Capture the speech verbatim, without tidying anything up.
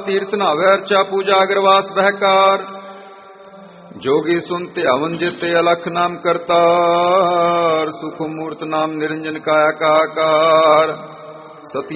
तीर्थ नावै अर्चा पूजा अग्रवास बहकार। जोगी सुनते अवन जिते अलख नाम करतार। सुख मूर्त नाम निरंजन काया काकार। सती